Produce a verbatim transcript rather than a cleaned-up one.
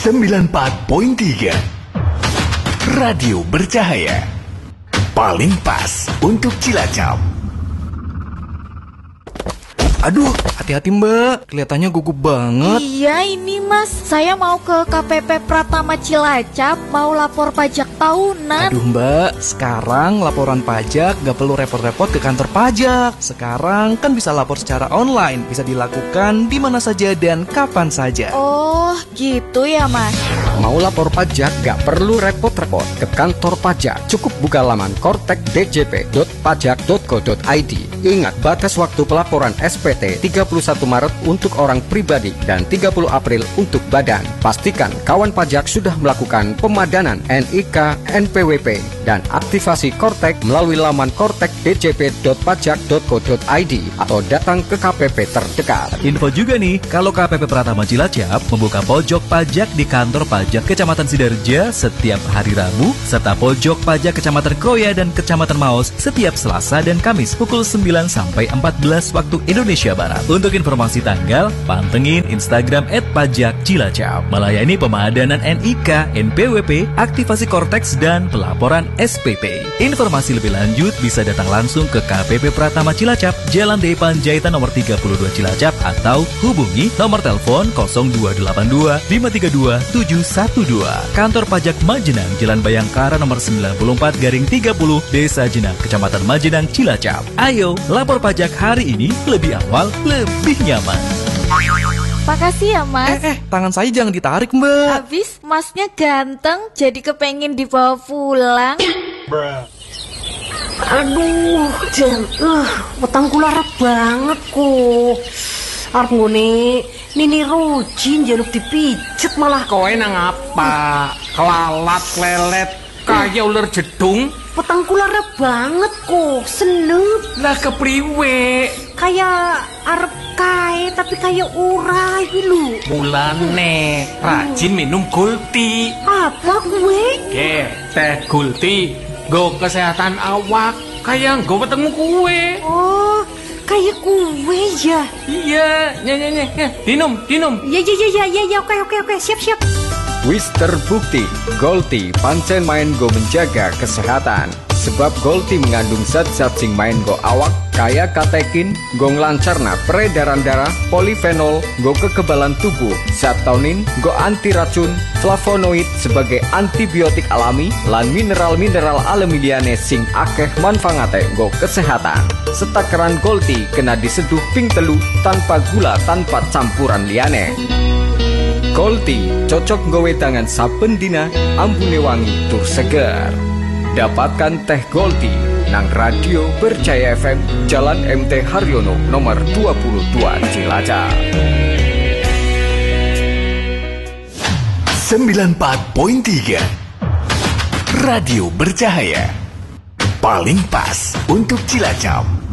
sembilan puluh empat koma tiga Radio Bercahaya. Paling pas untuk Cilacap. Aduh, hati-hati mbak, kelihatannya gugup banget. Iya ini mas, saya mau ke K P P Pratama Cilacap, mau lapor pajak tahunan. Aduh mbak, sekarang laporan pajak gak perlu repot-repot ke kantor pajak. Sekarang kan bisa lapor secara online, bisa dilakukan di mana saja dan kapan saja. Oh gitu ya mas. Mau lapor pajak gak perlu repot-repot ke kantor pajak. Cukup buka laman kortek d j p dot pajak dot co dot i d. Ingat, batas waktu pelaporan S P T tiga puluh satu Maret untuk orang pribadi dan tiga puluh April untuk badan. Pastikan kawan pajak sudah melakukan pemadanan N I K, N P W P, dan aktivasi kortek melalui laman kortek d j p dot pajak dot co dot i d atau datang ke K P P terdekat. Info juga nih, kalau K P P Pratama Cilacap membuka pojok pajak di kantor pajak Kecamatan Sidarja setiap hari Rabu, serta pojok pajak Kecamatan Kroya dan Kecamatan Maos setiap Selasa dan Kamis pukul sembilan sampai empat belas waktu Indonesia Barat. Untuk informasi tanggal, pantengin Instagram et pajak cilacap. Melayani pemadanan N I K, N P W P, aktivasi korteks, dan pelaporan S P T. Informasi lebih lanjut bisa datang langsung ke K P P Pratama Cilacap, Jalan D Panjaitan nomor tiga puluh dua Cilacap, atau hubungi nomor telepon nol dua delapan dua lima tiga dua tujuh satu dua. Kantor Pajak Majenang, Jalan Bayangkara nomor sembilan puluh empat garing tiga puluh, Desa Jenang, Kecamatan Majenang, Cilacap. Ayo, lapor pajak hari ini lebih awal, lebih nyaman. Makasih ya mas. Eh, eh, tangan saya jangan ditarik mbak. Habis masnya ganteng, jadi kepengen dibawa pulang. Aduh, jan, uh, wetang kula rep banget kok. Arep ngene, Nini Rojin jaluk dipijet malah. Kowe nang apa? Kelalat lelet kaya ular jedung. Wetang kula rep banget kok, seneng. Lah kepriwe? Kayak arep kae tapi kayak ora iki lho. Mulane rajin minum Gulti. Apa kuwe? Ke, teh Gulti nggo kesehatan awak kaya nggo wetengmu kuwe. Oh, kayak kuwe ya. Iya, nye nye nye, dinum, dinum. Ya ya ya ya ya, ya oke oke oke, siap siap. Wis terbukti, Gulti pancen main go menjaga kesehatan. Sebab Gulti mengandung zat-zat sing main go awak, kaya katekin, go nglancarna peredaran darah, polifenol, go kekebalan tubuh, zat taunin, go anti racun, flavonoid sebagai antibiotik alami, lan mineral-mineral alami liyane sing akeh manfaate go kesehatan. Setakeran Gulti kena diseduh ping telu tanpa gula, tanpa campuran liyane. Gulti cocok nggawe tangan saben dina, ambune wangi tur seger. Dapatkan teh Gulti nang Radio Bercahaya F M, Jalan M T Haryono nomor dua puluh dua Cilacap. sembilan puluh empat koma tiga Radio Bercahaya. Paling pas untuk Cilacap.